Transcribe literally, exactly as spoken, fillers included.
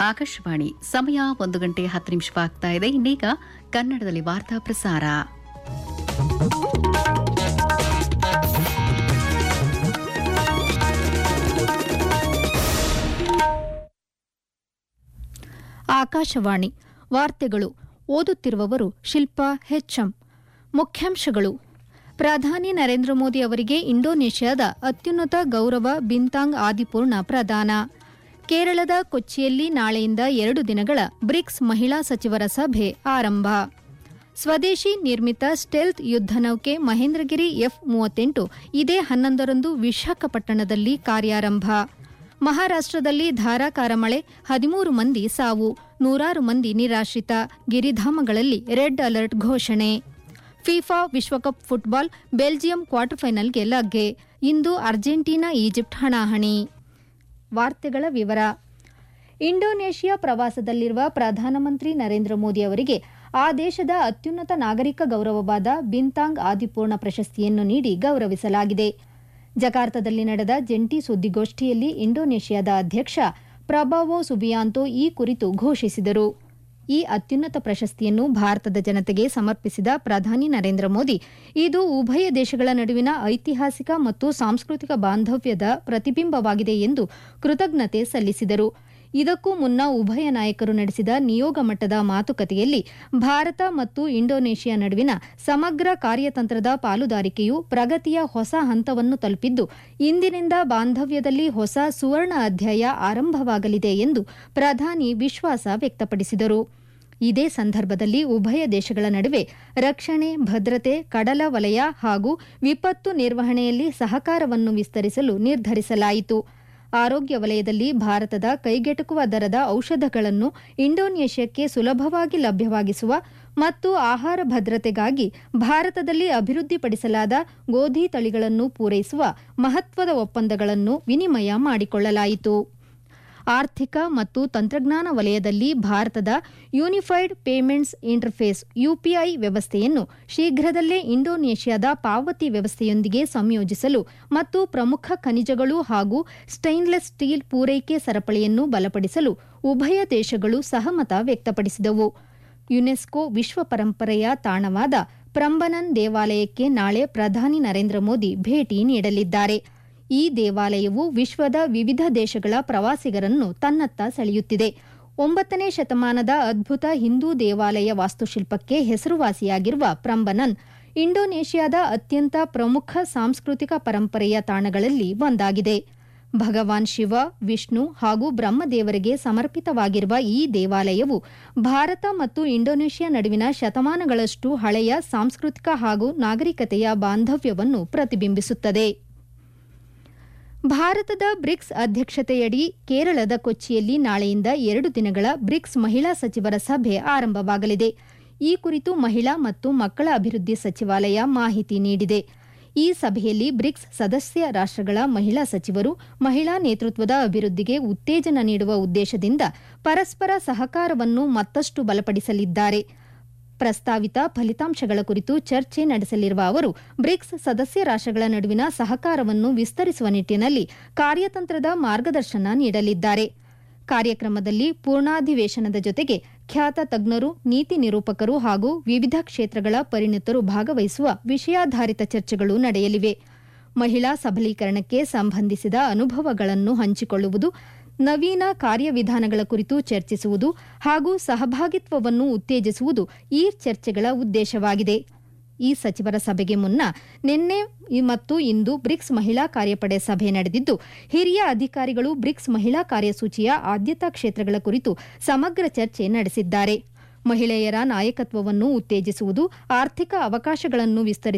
ಆಕಾಶವಾಣಿ ಸಮಯ ಒಂದು ಗಂಟೆ ಹತ್ತು ನಿಮಿಷವಾಗ್ತಾ ಇದೆ. ಇನ್ನೀಗ ಕನ್ನಡದಲ್ಲಿ ವಾರ್ತಾ ಪ್ರಸಾರ. ಆಕಾಶವಾಣಿ ವಾರ್ತೆಗಳು. ಓದುತ್ತಿರುವವರು ಶಿಲ್ಪಾ ಹೆಚ್ಎಂ. ಮುಖ್ಯಾಂಶಗಳು: ಪ್ರಧಾನಿ ನರೇಂದ್ರ ಮೋದಿ ಅವರಿಗೆ ಇಂಡೋನೇಷ್ಯಾದ ಅತ್ಯುನ್ನತ ಗೌರವ ಬಿಂತಾಂಗ್ ಆದಿಪೂರ್ಣ ಪ್ರದಾನ. ಕೇರಳದ ಕೊಚ್ಚಿಯಲ್ಲಿ ನಾಳೆಯಿಂದ ಎರಡು ದಿನಗಳ ಬ್ರಿಕ್ಸ್ ಮಹಿಳಾ ಸಚಿವರ ಸಭೆ ಆರಂಭ. ಸ್ವದೇಶಿ ನಿರ್ಮಿತ ಸ್ಟೆಲ್ತ್ ಯುದ್ಧ ನೌಕೆ ಮಹೇಂದ್ರಗಿರಿ ಎಫ್ ಮೂವತ್ತೆಂಟು ಇದೇ ಹನ್ನೊಂದರಂದು ವಿಶಾಖಪಟ್ಟಣದಲ್ಲಿ ಕಾರ್ಯಾರಂಭ. ಮಹಾರಾಷ್ಟದಲ್ಲಿ ಧಾರಾಕಾರ ಮಳೆ, ಹದಿಮೂರು ಮಂದಿ ಸಾವು, ನೂರಾರು ಮಂದಿ ನಿರಾಶ್ರಿತ, ಗಿರಿಧಾಮಗಳಲ್ಲಿ ರೆಡ್ ಅಲರ್ಟ್ ಘೋಷಣೆ. ಫಿಫಾ ವಿಶ್ವಕಪ್ ಫುಟ್ಬಾಲ್, ಬೆಲ್ಜಿಯಂ ಕ್ವಾರ್ಟರ್ ಫೈನಲ್ಗೆ ಲಗ್ಗೆ. ಇಂದು ಅರ್ಜೆಂಟೀನಾ ಈಜಿಪ್ಟ್ ಹಣಾಹಣಿ. ವಾರ್ತೆಗಳ ವಿವರ. ಇಂಡೋನೇಷ್ಯಾ ಪ್ರವಾಸದಲ್ಲಿರುವ ಪ್ರಧಾನಮಂತ್ರಿ ನರೇಂದ್ರ ಮೋದಿ ಅವರಿಗೆ ಆ ದೇಶದ ಅತ್ಯುನ್ನತ ನಾಗರಿಕ ಗೌರವವಾದ ಬಿಂತಾಂಗ್ ಆದಿಪೂರ್ಣ ಪ್ರಶಸ್ತಿಯನ್ನು ನೀಡಿ ಗೌರವಿಸಲಾಗಿದೆ. ಜಕಾರ್ತದಲ್ಲಿ ನಡೆದ ಜಂಟಿ ಸುದ್ದಿಗೋಷ್ಠಿಯಲ್ಲಿ ಇಂಡೋನೇಷ್ಯಾದ ಅಧ್ಯಕ್ಷ ಪ್ರಬಾವೋ ಸುಬಿಯಾಂತೋ ಈ ಕುರಿತು ಘೋಷಿಸಿದರು. ಈ ಅತ್ಯುನ್ನತ ಪ್ರಶಸ್ತಿಯನ್ನು ಭಾರತದ ಜನತೆಗೆ ಸಮರ್ಪಿಸಿದ ಪ್ರಧಾನಿ ನರೇಂದ್ರ ಮೋದಿ, ಇದು ಉಭಯ ದೇಶಗಳ ನಡುವಿನ ಐತಿಹಾಸಿಕ ಮತ್ತು ಸಾಂಸ್ಕೃತಿಕ ಬಾಂಧವ್ಯದ ಪ್ರತಿಬಿಂಬವಾಗಿದೆ ಎಂದು ಕೃತಜ್ಞತೆ ಸಲ್ಲಿಸಿದರು. ಇದಕ್ಕೂ ಮುನ್ನ ಉಭಯ ನಾಯಕರು ನಡೆಸಿದ ನಿಯೋಗ ಮಟ್ಟದ ಮಾತುಕತೆಯಲ್ಲಿ ಭಾರತ ಮತ್ತು ಇಂಡೋನೇಷ್ಯಾ ನಡುವಿನ ಸಮಗ್ರ ಕಾರ್ಯತಂತ್ರದ ಪಾಲುದಾರಿಕೆಯು ಪ್ರಗತಿಯ ಹೊಸ ಹಂತವನ್ನು ತಲುಪಿದ್ದು, ಇಂದಿನಿಂದ ಬಾಂಧವ್ಯದಲ್ಲಿ ಹೊಸ ಸುವರ್ಣ ಅಧ್ಯಾಯ ಆರಂಭವಾಗಲಿದೆ ಎಂದು ಪ್ರಧಾನಿ ವಿಶ್ವಾಸ ವ್ಯಕ್ತಪಡಿಸಿದರು. ಇದೇ ಸಂದರ್ಭದಲ್ಲಿ ಉಭಯ ದೇಶಗಳ ನಡುವೆ ರಕ್ಷಣೆ, ಭದ್ರತೆ, ಕಡಲ ವಲಯ ಹಾಗೂ ವಿಪತ್ತು ನಿರ್ವಹಣೆಯಲ್ಲಿ ಸಹಕಾರವನ್ನು ವಿಸ್ತರಿಸಲು ನಿರ್ಧರಿಸಲಾಯಿತು. ಆರೋಗ್ಯ ವಲಯದಲ್ಲಿ ಭಾರತದ ಕೈಗೆಟುಕುವ ದರದ ಔಷಧಗಳನ್ನು ಇಂಡೋನೇಷ್ಯಾಕ್ಕೆ ಸುಲಭವಾಗಿ ಲಭ್ಯವಾಗಿಸುವ ಮತ್ತು ಆಹಾರ ಭದ್ರತೆಗಾಗಿ ಭಾರತದಲ್ಲಿ ಅಭಿವೃದ್ಧಿಪಡಿಸಲಾದ ಗೋಧಿ ತಳಿಗಳನ್ನು ಪೂರೈಸುವ ಮಹತ್ವದ ಒಪ್ಪಂದಗಳನ್ನು ವಿನಿಮಯ ಮಾಡಿಕೊಳ್ಳಲಾಯಿತು. ಆರ್ಥಿಕ ಮತ್ತು ತಂತ್ರಜ್ಞಾನ ವಲಯದಲ್ಲಿ ಭಾರತದ ಯೂನಿಫೈಡ್ ಪೇಮೆಂಟ್ಸ್ ಇಂಟರ್ಫೇಸ್ ಯುಪಿಐ ವ್ಯವಸ್ಥೆಯನ್ನು ಶೀಘ್ರದಲ್ಲೇ ಇಂಡೋನೇಷ್ಯಾದ ಪಾವತಿ ವ್ಯವಸ್ಥೆಯೊಂದಿಗೆ ಸಂಯೋಜಿಸಲು ಮತ್ತು ಪ್ರಮುಖ ಖನಿಜಗಳು ಹಾಗೂ ಸ್ಟೈನ್ಲೆಸ್ ಸ್ಟೀಲ್ ಪೂರೈಕೆ ಸರಪಳಿಯನ್ನು ಬಲಪಡಿಸಲು ಉಭಯ ದೇಶಗಳು ಸಹಮತ ವ್ಯಕ್ತಪಡಿಸಿದವು. ಯುನೆಸ್ಕೋ ವಿಶ್ವ ಪರಂಪರೆಯ ತಾಣವಾದ ಪ್ರಂಬನನ್ ದೇವಾಲಯಕ್ಕೆ ನಾಳೆ ಪ್ರಧಾನಿ ನರೇಂದ್ರ ಮೋದಿ ಭೇಟಿ ನೀಡಲಿದ್ದಾರೆ. ಈ ದೇವಾಲಯವು ವಿಶ್ವದ ವಿವಿಧ ದೇಶಗಳ ಪ್ರವಾಸಿಗರನ್ನು ತನ್ನತ್ತ ಸೆಳೆಯುತ್ತಿದೆ. ಒಂಬತ್ತನೇ ಶತಮಾನದ ಅದ್ಭುತ ಹಿಂದೂ ದೇವಾಲಯ ವಾಸ್ತುಶಿಲ್ಪಕ್ಕೆ ಹೆಸರುವಾಸಿಯಾಗಿರುವ ಪ್ರಂಬನನ್ ಇಂಡೋನೇಷ್ಯಾದ ಅತ್ಯಂತ ಪ್ರಮುಖ ಸಾಂಸ್ಕೃತಿಕ ಪರಂಪರೆಯ ತಾಣಗಳಲ್ಲಿ ಒಂದಾಗಿದೆ. ಭಗವಾನ್ ಶಿವ, ವಿಷ್ಣು ಹಾಗೂ ಬ್ರಹ್ಮದೇವರಿಗೆ ಸಮರ್ಪಿತವಾಗಿರುವ ಈ ದೇವಾಲಯವು ಭಾರತ ಮತ್ತು ಇಂಡೋನೇಷ್ಯಾ ನಡುವಿನ ಶತಮಾನಗಳಷ್ಟು ಹಳೆಯ ಸಾಂಸ್ಕೃತಿಕ ಹಾಗೂ ನಾಗರಿಕತೆಯ ಬಾಂಧವ್ಯವನ್ನು ಪ್ರತಿಬಿಂಬಿಸುತ್ತದೆ. ಭಾರತದ ಬ್ರಿಕ್ಸ್ ಅಧ್ಯಕ್ಷತೆಯಡಿ ಕೇರಳದ ಕೊಚ್ಚಿಯಲ್ಲಿ ನಾಳೆಯಿಂದ ಎರಡು ದಿನಗಳ ಬ್ರಿಕ್ಸ್ ಮಹಿಳಾ ಸಚಿವರ ಸಭೆ ಆರಂಭವಾಗಲಿದೆ. ಈ ಕುರಿತು ಮಹಿಳಾ ಮತ್ತು ಮಕ್ಕಳ ಅಭಿವೃದ್ಧಿ ಸಚಿವಾಲಯ ಮಾಹಿತಿ ನೀಡಿದೆ. ಈ ಸಭೆಯಲ್ಲಿ ಬ್ರಿಕ್ಸ್ ಸದಸ್ಯ ರಾಷ್ಟ್ರಗಳ ಮಹಿಳಾ ಸಚಿವರು ಮಹಿಳಾ ನೇತೃತ್ವದ ಅಭಿವೃದ್ಧಿಗೆ ಉತ್ತೇಜನ ನೀಡುವ ಉದ್ದೇಶದಿಂದ ಪರಸ್ಪರ ಸಹಕಾರವನ್ನು ಮತ್ತಷ್ಟು ಬಲಪಡಿಸಲಿದ್ದಾರೆ. ಪ್ರಸ್ತಾವಿತ ಫಲಿತಾಂಶಗಳ ಕುರಿತು ಚರ್ಚೆ ನಡೆಸಲಿರುವ ಅವರು ಬ್ರಿಕ್ಸ್ ಸದಸ್ಯ ರಾಷ್ಟ್ರಗಳ ನಡುವಿನ ಸಹಕಾರವನ್ನು ವಿಸ್ತರಿಸುವ ನಿಟ್ಟಿನಲ್ಲಿ ಕಾರ್ಯತಂತ್ರದ ಮಾರ್ಗದರ್ಶನ ನೀಡಲಿದ್ದಾರೆ. ಕಾರ್ಯಕ್ರಮದಲ್ಲಿ ಪೂರ್ಣಾಧಿವೇಶನದ ಜೊತೆಗೆ ಖ್ಯಾತ ತಜ್ಞರು, ನೀತಿ ನಿರೂಪಕರು ಹಾಗೂ ವಿವಿಧ ಕ್ಷೇತ್ರಗಳ ಪರಿಣಿತರು ಭಾಗವಹಿಸುವ ವಿಷಯಾಧಾರಿತ ಚರ್ಚೆಗಳು ನಡೆಯಲಿವೆ. ಮಹಿಳಾ ಸಬಲೀಕರಣಕ್ಕೆ ಸಂಬಂಧಿಸಿದ ಅನುಭವಗಳನ್ನು ಹಂಚಿಕೊಳ್ಳುವುದು, ನವೀನ ಕಾರ್ಯವಿಧಾನಗಳ ಕುರಿತು ಚರ್ಚಿಸುವುದು ಹಾಗೂ ಸಹಭಾಗಿತ್ವವನ್ನು ಉತ್ತೇಜಿಸುವುದು ಈ ಚರ್ಚೆಗಳ ಉದ್ದೇಶವಾಗಿದೆ. ಈ ಸಚಿವರ ಸಭೆಗೆ ಮುನ್ನ ನಿನ್ನೆ ಮತ್ತು ಇಂದು ಬ್ರಿಕ್ಸ್ ಮಹಿಳಾ ಕಾರ್ಯಪಡೆ ಸಭೆ ನಡೆದಿದ್ದು, ಹಿರಿಯ ಅಧಿಕಾರಿಗಳು ಬ್ರಿಕ್ಸ್ ಮಹಿಳಾ ಕಾರ್ಯಸೂಚಿಯ ಆದ್ಯತಾ ಕ್ಷೇತ್ರಗಳ ಕುರಿತು ಸಮಗ್ರ ಚರ್ಚೆ ನಡೆಸಿದ್ದಾರೆ. ಮಹಿಳೆಯರ ನಾಯಕತ್ವವನ್ನು ಉತ್ತೇಜಿಸುವುದು, ಆರ್ಥಿಕ ಅವಕಾಶಗಳನ್ನು ವಿಸ್ತರಿಸುವುದು